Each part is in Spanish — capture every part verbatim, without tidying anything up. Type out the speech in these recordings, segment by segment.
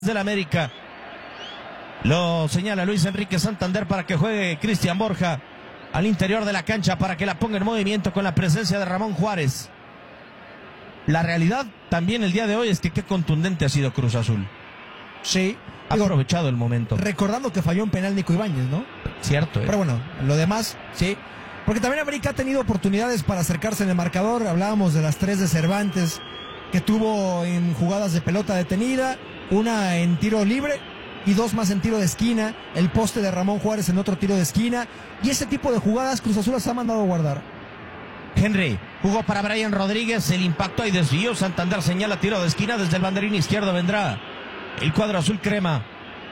del América. Lo señala Luis Enrique Santander para que juegue Cristian Borja al interior de la cancha para que la ponga en movimiento con la presencia de Ramón Juárez. La realidad también el día de hoy es que qué contundente ha sido Cruz Azul. Sí. Ha digo, aprovechado el momento. Recordando que falló un penal Nico Ibáñez, ¿no? Cierto. ¿eh? Pero bueno, lo demás, sí. Porque también América ha tenido oportunidades para acercarse en el marcador. Hablábamos de las tres de Cervantes que tuvo en jugadas de pelota detenida, una en tiro libre y dos más en tiro de esquina, el poste de Ramón Juárez en otro tiro de esquina, y ese tipo de jugadas Cruz Azul las ha mandado a guardar. Henry jugó para Brian Rodríguez, el impacto y desvío. Santander señala tiro de esquina, desde el banderín izquierdo vendrá el cuadro azul crema.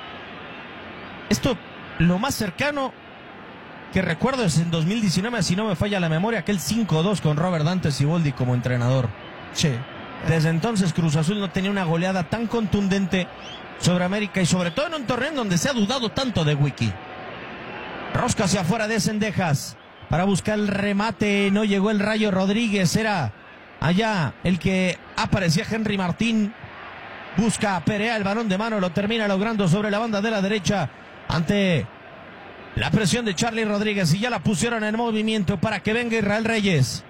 Esto, lo más cercano que recuerdo es en dos mil diecinueve, si no me falla la memoria, aquel cinco dos con Robert Dante Siboldi como entrenador. Sí. Desde entonces Cruz Azul no tenía una goleada tan contundente sobre América, y sobre todo en un torneo en donde se ha dudado tanto de Wiki. Rosca hacia afuera de Cendejas para buscar el remate, no llegó el Rayo Rodríguez, era allá el que aparecía Henry Martín. Busca a Perea, el balón de mano lo termina logrando sobre la banda de la derecha ante la presión de Charlie Rodríguez, y ya la pusieron en movimiento para que venga Israel Reyes.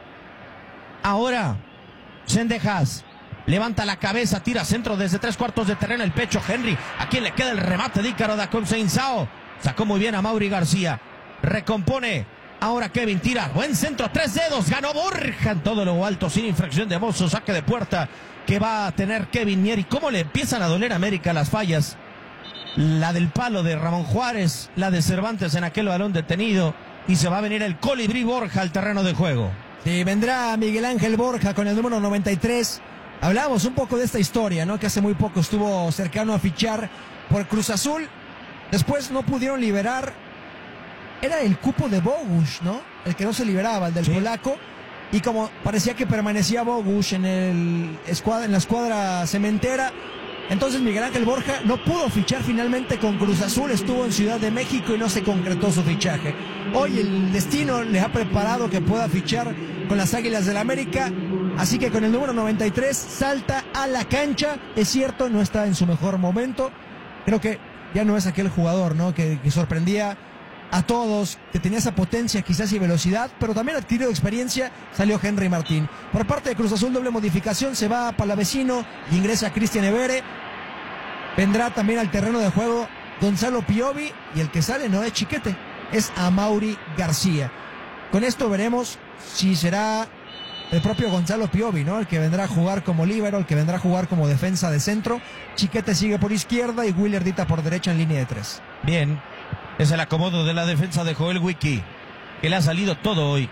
Ahora Cendejas levanta la cabeza, tira centro desde tres cuartos de terreno, el pecho Henry, a quien le queda el remate de Ícaro da Conceição. Sacó muy bien a Mauri García, recompone. Ahora Kevin tira, buen centro, tres dedos, ganó Borja en todo lo alto, sin infracción de Mozo, saque de puerta que va a tener Kevin Mier. Y cómo le empiezan a doler a América las fallas, la del palo de Ramón Juárez, la de Cervantes en aquel balón detenido, y se va a venir el colibrí Borja al terreno de juego. Sí, vendrá Miguel Ángel Borja con el número noventa y tres. Hablábamos un poco de esta historia, ¿no? Que hace muy poco estuvo cercano a fichar por Cruz Azul. Después no pudieron liberar. Era el cupo de Bogusz, ¿no? El que no se liberaba, el del sí. polaco. Y como parecía que permanecía Bogusz en, el escuadra, en la escuadra cementera, entonces Miguel Ángel Borja no pudo fichar finalmente con Cruz Azul. Estuvo en Ciudad de México y no se concretó su fichaje. Hoy el destino le ha preparado que pueda fichar con las Águilas del América. Así que con el número noventa y tres salta a la cancha. Es cierto, no está en su mejor momento. Creo que ya no es aquel jugador, ¿no? Que, que sorprendía a todos, que tenía esa potencia quizás y velocidad, pero también adquirió experiencia. Salió Henry Martín. Por parte de Cruz Azul, doble modificación, se va a Palavecino y ingresa Cristian Evere. Vendrá también al terreno de juego Gonzalo Piovi, y el que sale no es Chiquete, es Amaury García. Con esto veremos si será el propio Gonzalo Piovi, ¿no? El que vendrá a jugar como líbero, el que vendrá a jugar como defensa de centro. Chiquete sigue por izquierda y Willer Dita por derecha en línea de tres. Bien, es el acomodo de la defensa de Joel Wiki, que le ha salido todo hoy.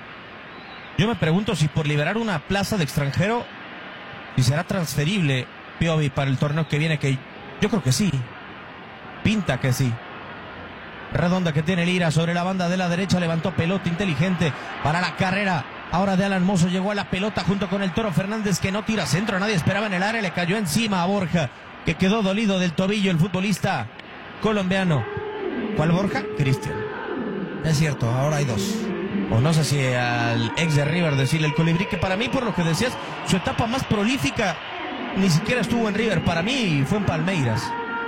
Yo me pregunto si por liberar una plaza de extranjero, si será transferible Piovi para el torneo que viene, que yo creo que sí. Pinta que sí. Redonda que tiene Lira sobre la banda de la derecha, levantó pelota inteligente para la carrera. Ahora de Alan Mozo, llegó a la pelota junto con el Toro Fernández, que no tira centro, nadie esperaba en el área, le cayó encima a Borja, que quedó dolido del tobillo el futbolista colombiano. ¿Cuál Borja? Cristian. Es cierto, ahora hay dos. O no sé si al ex de River decirle el colibrí, que para mí, por lo que decías, su etapa más prolífica ni siquiera estuvo en River, para mí fue en Palmeiras.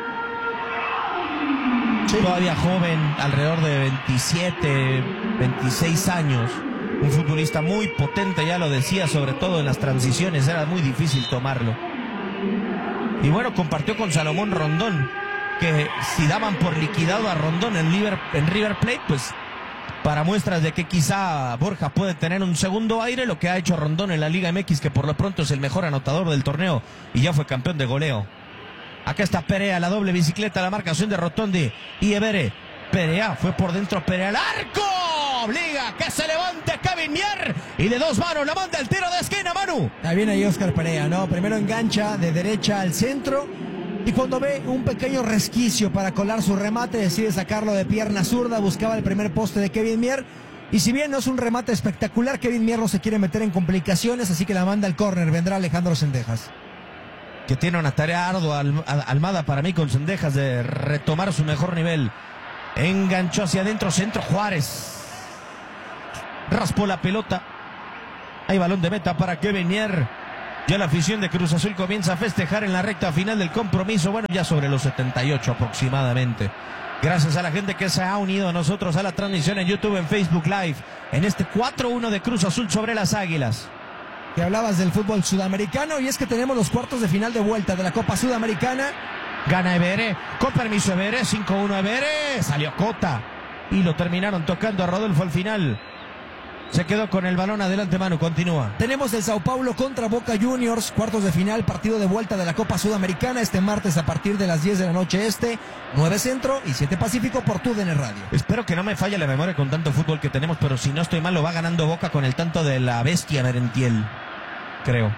Sí. Todavía joven, alrededor de veintisiete, veintiséis años. Un futbolista muy potente, ya lo decía, sobre todo en las transiciones, era muy difícil tomarlo. Y bueno, compartió con Salomón Rondón, que si daban por liquidado a Rondón en River, en River Plate, pues para muestras de que quizá Borja puede tener un segundo aire, lo que ha hecho Rondón en la Liga M X, que por lo pronto es el mejor anotador del torneo y ya fue campeón de goleo. Acá está Perea, la doble bicicleta, la marcación de Rotondi y Evere. Perea fue por dentro, Perea al arco. Obliga que se levante Kevin Mier y de dos manos la manda el tiro de esquina, Manu. Ahí viene ahí Oscar Perea, ¿no? Primero engancha de derecha al centro y cuando ve un pequeño resquicio para colar su remate, decide sacarlo de pierna zurda. Buscaba el primer poste de Kevin Mier. Y si bien no es un remate espectacular, Kevin Mier no se quiere meter en complicaciones, así que la manda al córner. Vendrá Alejandro Cendejas, que tiene una tarea ardua Almada para mí con Cendejas de retomar su mejor nivel. Enganchó hacia adentro, centro Juárez. Raspó la pelota. Hay balón de meta para Kevin Mier. Ya la afición de Cruz Azul comienza a festejar en la recta final del compromiso. Bueno, ya sobre los setenta y ocho aproximadamente. Gracias a la gente que se ha unido a nosotros a la transmisión en YouTube, en Facebook Live, en este cuatro uno de Cruz Azul sobre las Águilas. Que hablabas del fútbol sudamericano y es que tenemos los cuartos de final de vuelta de la Copa Sudamericana. Gana Everé, con permiso Everé, cinco uno Everé, salió Cota y lo terminaron tocando a Rodolfo al final. Se quedó con el balón adelante, Manu, continúa. Tenemos el Sao Paulo contra Boca Juniors, cuartos de final, partido de vuelta de la Copa Sudamericana, este martes a partir de las diez de la noche este, nueve Centro y siete Pacífico por T U D N Radio. Espero que no me falle la memoria con tanto fútbol que tenemos, pero si no estoy mal lo va ganando Boca con el tanto de la bestia Merentiel, creo.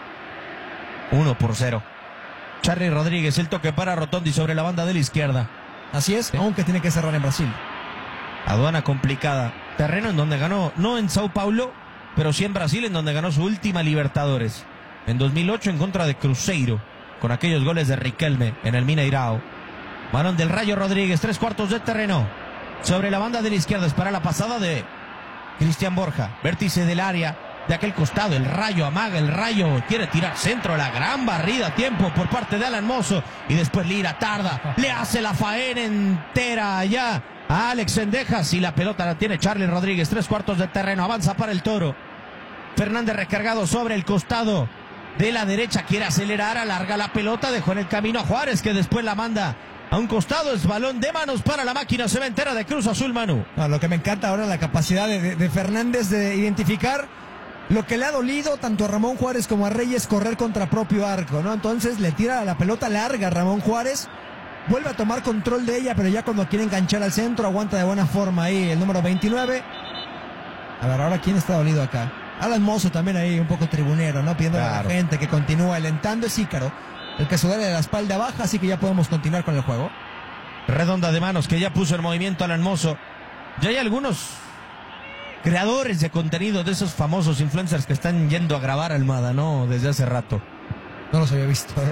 uno por cero. Charly Rodríguez, el toque para Rotondi sobre la banda de la izquierda. Así es, ¿sí? Aunque tiene que cerrar en Brasil. Aduana complicada. Terreno en donde ganó, no en Sao Paulo, pero sí en Brasil, en donde ganó su última Libertadores. En dos mil ocho en contra de Cruzeiro, con aquellos goles de Riquelme en el Mineirao. Balón del Rayo Rodríguez, tres cuartos de terreno. Sobre la banda de la izquierda, es para la pasada de Cristian Borja. Vértice del área, de aquel costado, el Rayo amaga, el Rayo quiere tirar centro, la gran barrida a tiempo por parte de Alan Mozo. Y después Lira tarda, le hace la faena entera allá a Alex Cendejas y la pelota la tiene Charly Rodríguez, tres cuartos de terreno, avanza para el Toro. Fernández recargado sobre el costado de la derecha, quiere acelerar, alarga la pelota, dejó en el camino a Juárez, que después la manda a un costado. Es balón de manos para la máquina cementera de Cruz Azul, Manu. No, lo que me encanta ahora es la capacidad de, de, de Fernández de identificar lo que le ha dolido tanto a Ramón Juárez como a Reyes, correr contra propio arco, ¿no? Entonces le tira la pelota larga a Ramón Juárez, vuelve a tomar control de ella, pero ya cuando quiere enganchar al centro, aguanta de buena forma ahí el número veintinueve. A ver, ahora ¿quién está dolido acá? Alan Mozo también ahí un poco tribunero, ¿no? Pidiendo claro. a la gente que continúe alentando. Es Ícaro, el que se duele de la espalda baja, así que ya podemos continuar con el juego. Redonda de manos que ya puso en movimiento Alan Mozo. Ya hay algunos creadores de contenido de esos famosos influencers que están yendo a grabar Almada, ¿no? Desde hace rato. No los había visto, ¿eh?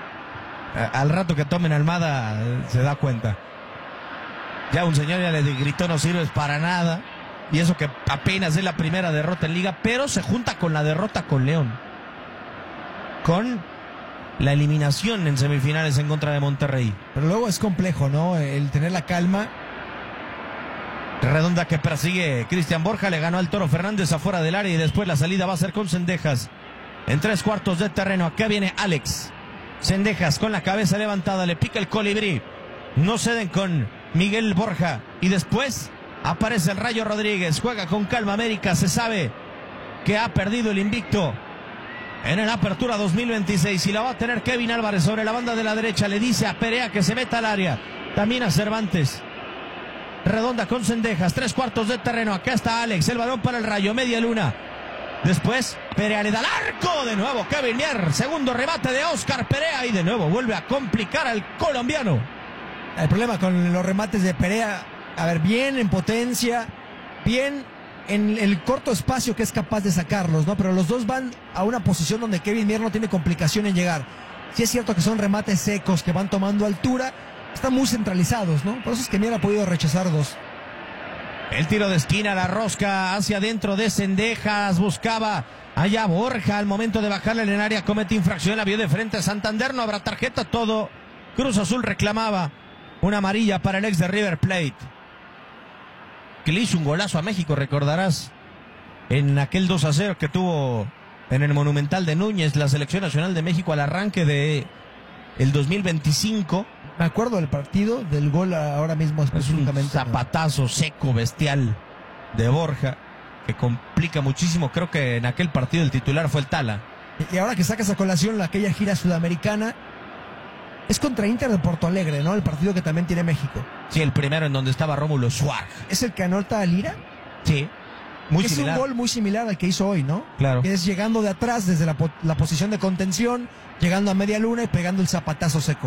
Al rato que tomen Almada se da cuenta. Ya un señor ya le gritó no sirves para nada. Y eso que apenas es la primera derrota en liga, pero se junta con la derrota con León. Con la eliminación en semifinales en contra de Monterrey. Pero luego es complejo, ¿no? El tener la calma. Redonda que persigue Cristian Borja, le ganó al Toro Fernández afuera del área y después la salida va a ser con Cendejas. En tres cuartos de terreno, acá viene Alex Cendejas con la cabeza levantada, le pica el colibrí. No ceden con Miguel Borja. Y después aparece el Rayo Rodríguez. Juega con calma América. Se sabe que ha perdido el invicto en el Apertura dos mil veintiséis. Y la va a tener Kevin Álvarez sobre la banda de la derecha. Le dice a Perea que se meta al área. También a Cervantes. Redonda con Cendejas. Tres cuartos de terreno. Acá está Alex. El balón para el Rayo. Media luna. Después Perea le da al arco, de nuevo Kevin Mier, segundo remate de Oscar Perea y de nuevo vuelve a complicar al colombiano. El problema con los remates de Perea, a ver, bien en potencia, bien en el corto espacio que es capaz de sacarlos, ¿no? Pero los dos van a una posición donde Kevin Mier no tiene complicación en llegar. Sí es cierto que son remates secos que van tomando altura, están muy centralizados, ¿no? Por eso es que Mier ha podido rechazar dos. El tiro de esquina, la rosca hacia adentro de Cendejas, buscaba allá Borja, al momento de bajarle en el área comete infracción, la vio de frente a Santander, no habrá tarjeta, todo. Cruz Azul reclamaba una amarilla para el ex de River Plate, que le hizo un golazo a México, recordarás, en aquel dos a cero que tuvo en el Monumental de Núñez, la selección nacional de México al arranque de el dos mil veinticinco. Me acuerdo del partido, del gol ahora mismo específicamente. Es un zapatazo seco, bestial de Borja, que complica muchísimo. Creo que en aquel partido el titular fue el Tala. Y ahora que sacas a colación aquella gira sudamericana, es contra Inter de Porto Alegre, ¿no? El partido que también tiene México. Sí, el primero en donde estaba Rómulo Suárez. ¿Es el que anota a Lira? Sí, muy es similar. Es un gol muy similar al que hizo hoy, ¿no? Claro. Que es llegando de atrás desde la, la posición de contención, llegando a media luna y pegando el zapatazo seco.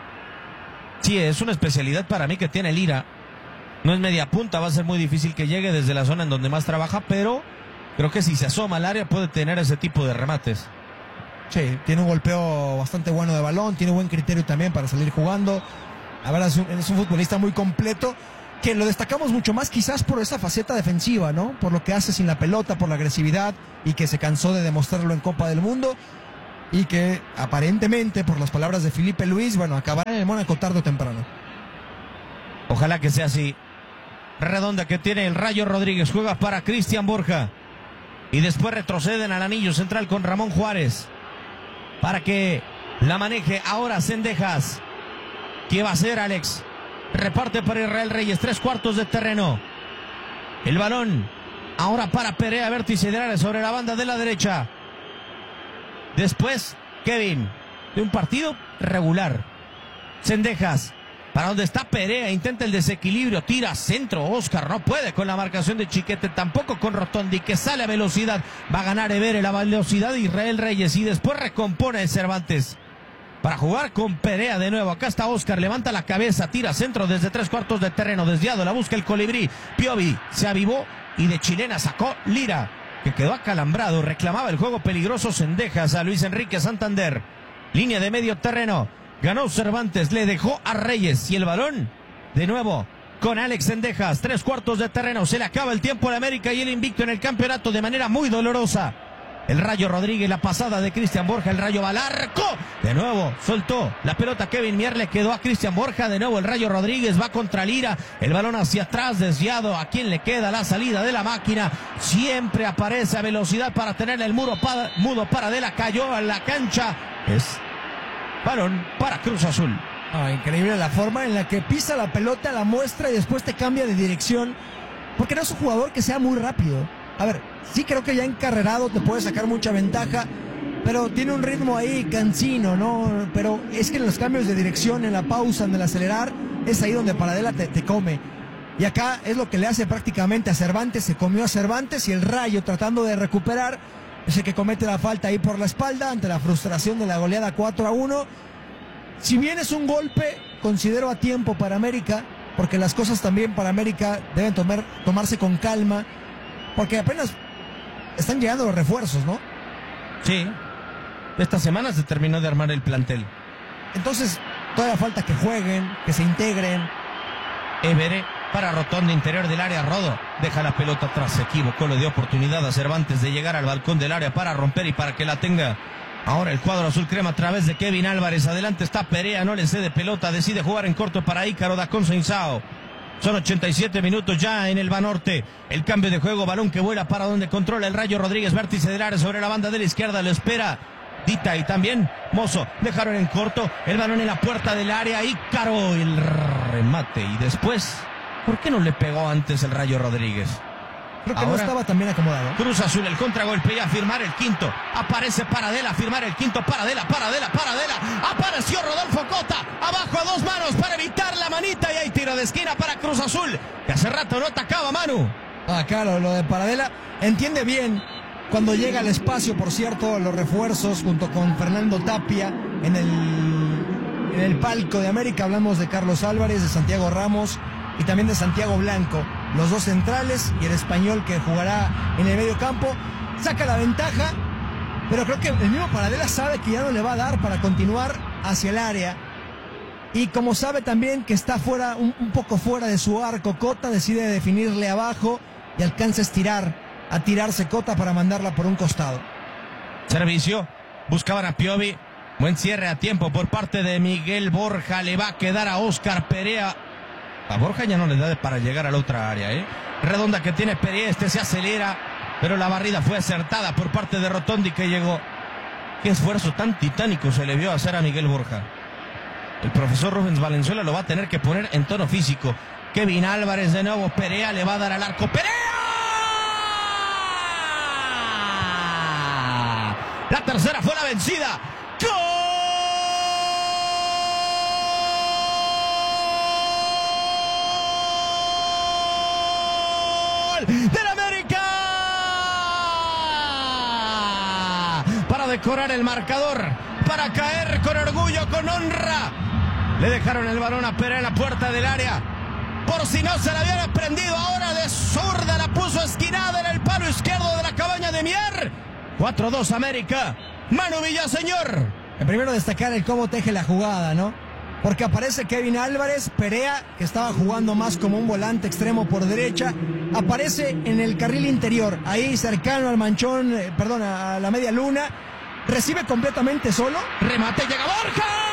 Sí, es una especialidad para mí que tiene Lira. No es media punta, va a ser muy difícil que llegue desde la zona en donde más trabaja, pero creo que si se asoma al área puede tener ese tipo de remates. Sí, tiene un golpeo bastante bueno de balón, tiene buen criterio también para salir jugando. La verdad es un, es un futbolista muy completo, que lo destacamos mucho más quizás por esa faceta defensiva, ¿no? Por lo que hace sin la pelota, por la agresividad y que se cansó de demostrarlo en Copa del Mundo. y que aparentemente, por las palabras de Felipe Luis, bueno, acabará en el Mónaco tarde o temprano. Ojalá que sea así. Redonda que tiene el Rayo Rodríguez, juega para Cristian Borja y después retroceden al anillo central con Ramón Juárez para que la maneje ahora Cendejas. ¿Qué va a hacer Alex? Reparte para Israel Reyes, tres cuartos de terreno. El balón ahora para Perea, vértice del área sobre la banda de la derecha. Después Kevin, de un partido regular. Cendejas, para donde está Perea, intenta el desequilibrio, tira centro, Oscar no puede con la marcación de Chiquete, tampoco con Rotondi, que sale a velocidad, va a ganar Evere la velocidad de Israel Reyes y después recompone Cervantes para jugar con Perea de nuevo. Acá está Oscar, levanta la cabeza, tira centro desde tres cuartos de terreno, desviado, la busca el colibrí, Piovi se avivó y de chilena sacó Lira, que quedó acalambrado, reclamaba el juego peligroso Cendejas a Luis Enrique Santander, línea de medio terreno. Ganó Cervantes, le dejó a Reyes y el balón de nuevo con Alex Cendejas. Tres cuartos de terreno, se le acaba el tiempo al América y el invicto en el campeonato de manera muy dolorosa. El Rayo Rodríguez, la pasada de Cristian Borja, el Rayo va al arco. De nuevo soltó la pelota Kevin Mier, le quedó a Cristian Borja. De nuevo el Rayo Rodríguez va contra Lira. El balón hacia atrás, desviado. ¿A quién le queda la salida de la máquina? Siempre aparece a velocidad para tener el muro para, mudo para de la cayó a la cancha. Es balón para Cruz Azul. Ah, increíble la forma en la que pisa la pelota, la muestra y después te cambia de dirección. Porque no es un jugador que sea muy rápido. A ver, sí creo que ya encarrerado te puede sacar mucha ventaja, pero tiene un ritmo ahí cansino, ¿no? Pero es que en los cambios de dirección, en la pausa, en el acelerar, es ahí donde Paradela te, te come. Y acá es lo que le hace prácticamente a Cervantes. Se comió a Cervantes y el Rayo, tratando de recuperar, es el que comete la falta ahí por la espalda ante la frustración de la goleada cuatro a uno. Si bien es un golpe, considero a tiempo para América, porque las cosas también para América deben tomar, tomarse con calma, porque apenas están llegando los refuerzos, ¿no? Sí, esta semana se terminó de armar el plantel. Entonces, todavía falta que jueguen, que se integren. Evere para Rotondi, interior del área, Rodo deja la pelota atrás, se equivocó, le dio oportunidad a Cervantes de llegar al balcón del área para romper y para que la tenga. Ahora el cuadro azul crema a través de Kevin Álvarez, adelante está Perea, no le cede pelota, decide jugar en corto para Ícaro da Conceição. Son ochenta y siete minutos ya en el Banorte. El cambio de juego, balón que vuela para donde controla el Rayo Rodríguez, vértice del área sobre la banda de la izquierda, lo espera Dita y también Mozo. Dejaron en corto el balón en la puerta del área, Ícaro, el remate y después, ¿por qué no le pegó antes el Rayo Rodríguez? Creo que Ahora, no estaba también acomodado. Cruz Azul, el contragolpe y a firmar el quinto. Aparece Paradela, a firmar el quinto. Paradela, Paradela, Paradela. Apareció Rodolfo Cota. Abajo a dos manos para evitar la manita. Y hay tiro de esquina para Cruz Azul, que hace rato no atacaba, Manu. Ah, claro, lo de Paradela. Entiende bien cuando llega al espacio, por cierto, los refuerzos junto con Fernando Tapia en el, en el palco de América. Hablamos de Carlos Álvarez, de Santiago Ramos y también de Santiago Blanco, los dos centrales y el español que jugará en el medio campo. Saca la ventaja, pero creo que el mismo Paradela sabe que ya no le va a dar para continuar hacia el área. Y como sabe también que está fuera, un, un poco fuera de su arco, Cota decide definirle abajo y alcanza a estirar, a tirarse Cota para mandarla por un costado. Servicio, buscaban a Piovi, buen cierre a tiempo por parte de Miguel Borja, le va a quedar a Oscar Perea. A Borja ya no le da para llegar a la otra área, ¿eh? Redonda que tiene Perea, este se acelera, pero la barrida fue acertada por parte de Rotondi que llegó. Qué esfuerzo tan titánico se le vio hacer a Miguel Borja. El profesor Rubens Valenzuela lo va a tener que poner en tono físico. Kevin Álvarez de nuevo, Perea le va a dar al arco. ¡Perea! La tercera fue la vencida. ¡Gol! ¡Del América! Para decorar el marcador, para caer con orgullo, con honra. Le dejaron el balón a Perea en la puerta del área. Por si no se la habían prendido, ahora de zurda la puso esquinada en el palo izquierdo de la cabaña de Mier. cuatro dos América. Manu Villaseñor. El primero destacar el cómo teje la jugada, ¿no? Porque aparece Kevin Álvarez, Perea, que estaba jugando más como un volante extremo por derecha, aparece en el carril interior, ahí cercano al manchón, eh, perdón, a la media luna, recibe completamente solo. Remate, llega Borja.